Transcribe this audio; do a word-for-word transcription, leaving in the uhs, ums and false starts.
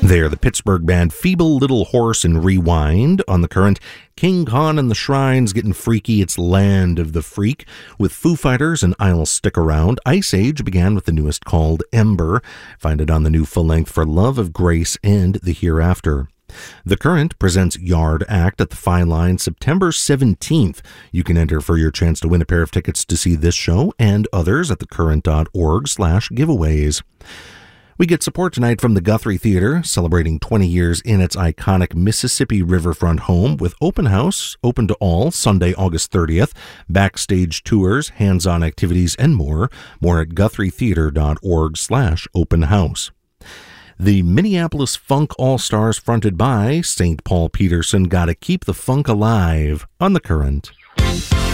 They're the Pittsburgh band Feeble Little Horse and Rewind. On the Current, King Khan and the Shrines getting freaky. It's Land of the Freak with Foo Fighters and I'll Stick Around. Ice Age began with the newest called Ember. Find it on the new full length For Love of Grace and the Hereafter. The Current presents Yard Act at the Fine Line September seventeenth. You can enter for your chance to win a pair of tickets to see this show and others at thecurrent.org slash giveaways. We get support tonight from the Guthrie Theater, celebrating twenty years in its iconic Mississippi riverfront home with open house, open to all, Sunday, August thirtieth, backstage tours, hands-on activities, and more. More at guthrietheater.org slash open house. The Minneapolis Funk All-Stars fronted by Saint Paul Peterson gotta keep the funk alive on The Current.